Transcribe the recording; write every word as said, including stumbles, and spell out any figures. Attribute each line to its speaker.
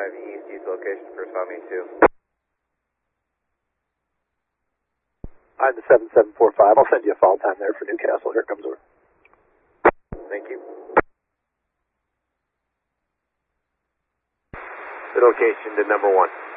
Speaker 1: five East, use location for Tommy two.
Speaker 2: I'm the seven seven four five. I'll send you a fall time there for Newcastle. Here comes over.
Speaker 1: Thank you.
Speaker 3: The location to number one.